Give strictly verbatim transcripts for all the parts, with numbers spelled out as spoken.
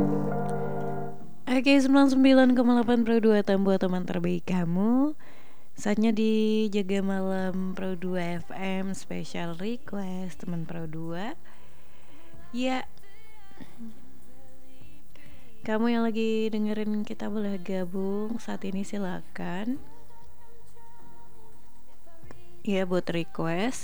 Oke, sembilan puluh sembilan koma delapan Pro dua Tambua teman terbaik kamu. Saatnya di Jaga Malam Pro dua F M Special Request teman Pro dua. Ya, kamu yang lagi dengerin kita boleh gabung saat ini silakan. Ya, buat request.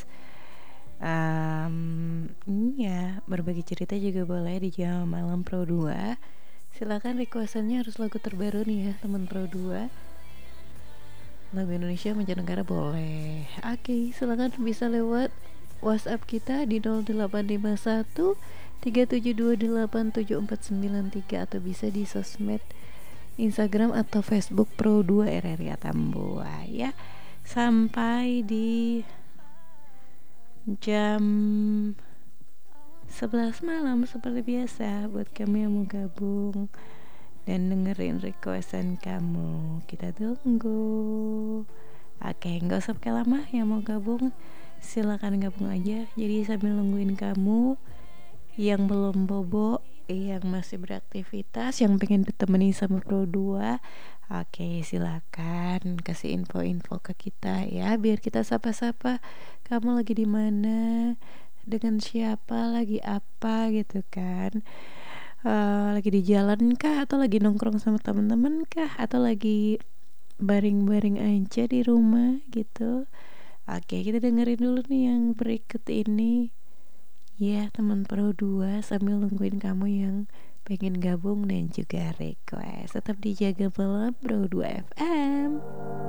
Um, iya, berbagi cerita juga boleh di Jaga Malam Pro dua. Silakan requestannya harus lagu terbaru nih ya teman Pro dua. Lagu Indonesia mancanegara boleh. Oke, silakan bisa lewat WhatsApp kita di nol delapan lima satu tiga tujuh dua delapan tujuh empat sembilan tiga atau bisa di sosmed Instagram atau Facebook Pro dua R R I Tambua ya. Sampai di jam sebelas malam seperti biasa buat kamu yang mau gabung dan dengerin requestan kamu. Kita tunggu. Oke, nggak usah pakai lama. Yang mau gabung silakan gabung aja. Jadi sambil nungguin kamu yang belum bobo, yang masih beraktivitas, yang pengen ditemani sama Pro dua, oke silakan kasih info-info ke kita ya, biar kita sapa-sapa. Kamu lagi di mana, dengan siapa, lagi apa gitu kan. Uh, lagi di jalan kah, atau lagi nongkrong sama teman-teman kah, atau lagi baring-baring aja di rumah gitu. Oke, kita dengerin dulu nih yang berikut ini ya teman Pro dua, sambil nungguin kamu yang pengen gabung dan juga request. Tetap dijaga malam Pro dua F M.